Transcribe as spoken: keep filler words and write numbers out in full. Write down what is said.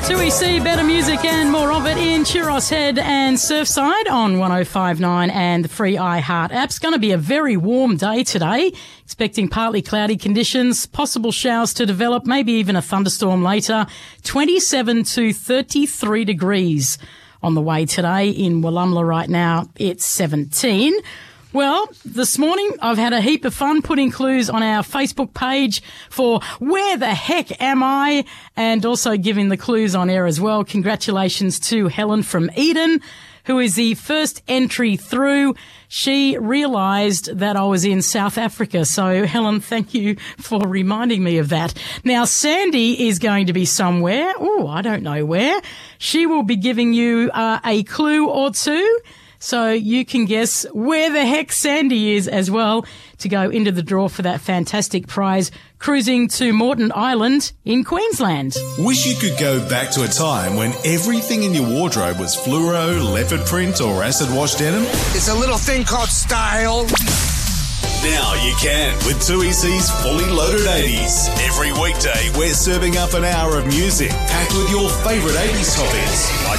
two E C, better music and more of it in Churros Head and Surfside on one oh five point nine and the free iHeart app. It's going to be a very warm day today. Expecting partly cloudy conditions, possible showers to develop, maybe even a thunderstorm later. twenty-seven to thirty-three degrees on the way today. In Wallumbilla right now, it's seventeen. Well, this morning I've had a heap of fun putting clues on our Facebook page for Where the Heck Am I? And also giving the clues on air as well. Congratulations to Helen from Eden, who is the first entry through. She realised that I was in South Africa. So, Helen, thank you for reminding me of that. Now, Sandy is going to be somewhere. Oh, I don't know where. She will be giving you uh, a clue or two, so you can guess where the heck Sandy is as well to go into the draw for that fantastic prize, cruising to Moreton Island in Queensland. Wish you could go back to a time when everything in your wardrobe was fluoro, leopard print or acid wash denim? It's a little thing called style. Now you can with two E C's Fully Loaded eighties. Every weekday we're serving up an hour of music packed with your favourite eighties topics like